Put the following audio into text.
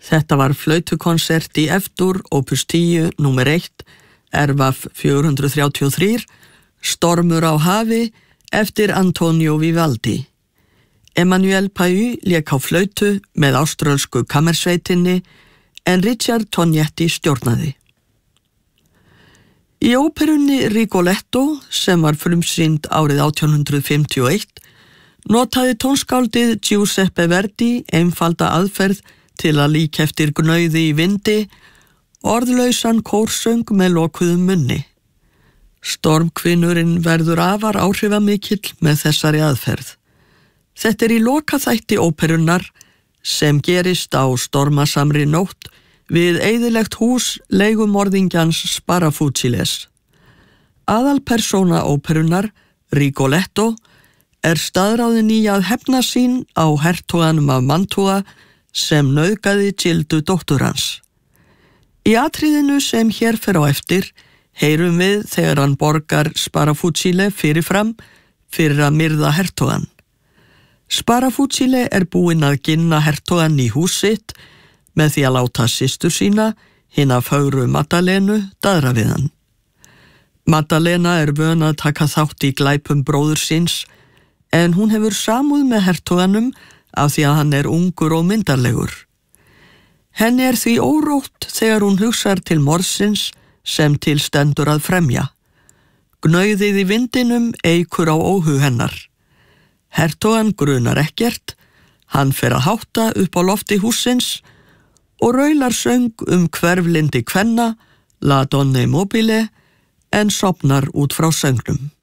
Þetta var flautukonsert í F-dur, opus 10, númer 1, RVF 433, Stormur á hafi, eftir Antonio Vivaldi. Emmanuel Pau lék á flautu með áströlsku kammersveitinni en Richard Tognetti stjórnaði. Í óperunni Rigoletto, sem var frumsýnd árið 1851, notaði tónskáldið Giuseppe Verdi einfalda aðferð til að líka eftir gnauði í vindi, orðlausan kórsöng með lokuðum munni. Stormkvinnurinn verður afar áhrifamikill með þessari aðferð. Þetta í lokaþætti óperunnar sem gerist á stormasamri nótt við eyðilegt hús leigumorðingjans Sparafuciles. Aðalpersóna óperunnar, Rigoletto, staðráðin í að hefna sín á hertoganum af Mantua sem nauðgaði Gildu dóttur hans. Í atriðinu sem hér fer á eftir heyrum við þegar hann borgar Sparafucile fyrirfram fyrir að myrða hertogan. Sparafucile búinn að ginna hertogan í hús sitt með því að láta systur sína, hina fögru Maddalenu, daðra við hann. Maddalena vön að taka þátt í glæpum bróður síns, en hún hefur samúð með hertoganum af því að hann ungur og myndarlegur. Henni því órótt þegar hún hugsar til morðsins sem til stendur að fremja. Gnauðið í vindinum eykur á óhug hennar. Hertogan grunar ekkert, hann fer að hátta upp á lofti hússins og raular söng hverflindi kvenna, La Donne Mobile, en sofnar út frá söngnum.